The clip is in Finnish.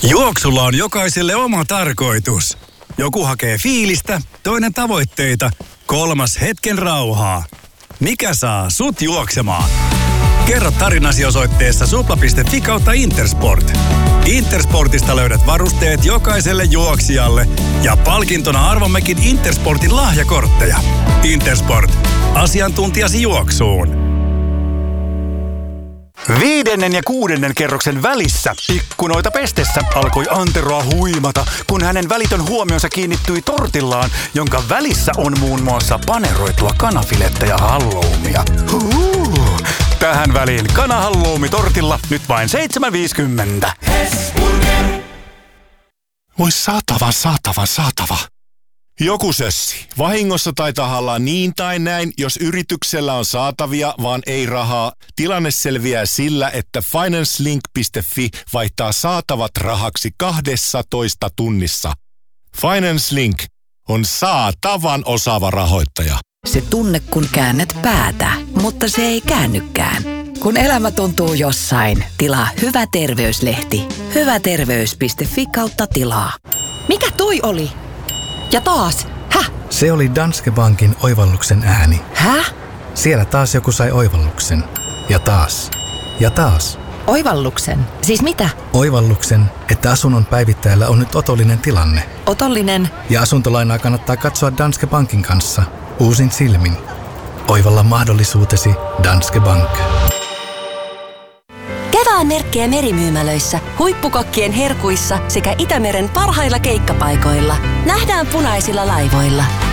Juoksulla on jokaiselle oma tarkoitus. Joku hakee fiilistä, toinen tavoitteita, kolmas hetken rauhaa. Mikä saa sut juoksemaan? Kerro tarinasi osoitteessa supla.fi/Intersport. Intersportista löydät varusteet jokaiselle juoksijalle ja palkintona arvommekin Intersportin lahjakortteja. Intersport. Asiantuntijasi juoksuun. 5. ja 6. kerroksen välissä ikkunoita pestessä alkoi Anteroa huimata, kun hänen välitön huomionsa kiinnittyi tortillaan, jonka välissä on muun muassa paneroitua kanafilettä ja halloumia. Tähän väliin kanahalloumi tortilla nyt vain 7,50. Voi saatava. Joku sössi. Vahingossa tai tahallaan niin tai näin, jos yrityksellä on saatavia, vaan ei rahaa. Tilanne selviää sillä, että FinanceLink.fi vaihtaa saatavat rahaksi 12 tunnissa. FinanceLink on saatavan osaava rahoittaja. Se tunne, kun käännät päätä, mutta se ei käännykään. Kun elämä tuntuu jossain, tilaa Hyvä terveyslehti. Hyväterveys.fi/tilaa. Mikä toi oli? Ja taas. Häh? Se oli Danske Bankin oivalluksen ääni. Häh? Siellä taas joku sai oivalluksen. Ja taas. Ja taas. Oivalluksen? Siis mitä? Oivalluksen, että asunnon päivittäjällä on nyt otollinen tilanne. Otollinen? Ja asuntolainaa kannattaa katsoa Danske Bankin kanssa. Uusin silmin. Oivalla mahdollisuutesi Danske Bank. Kevään merkkejä merimyymälöissä, huippukokkien herkuissa sekä Itämeren parhailla keikkapaikoilla. Nähdään punaisilla laivoilla.